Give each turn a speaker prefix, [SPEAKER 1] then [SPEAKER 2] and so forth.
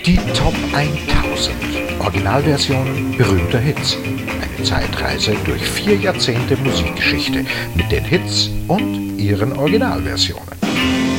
[SPEAKER 1] Die Top 1000 Originalversionen berühmter Hits. Eine Zeitreise durch 4 Jahrzehnte Musikgeschichte mit den Hits und ihren Originalversionen.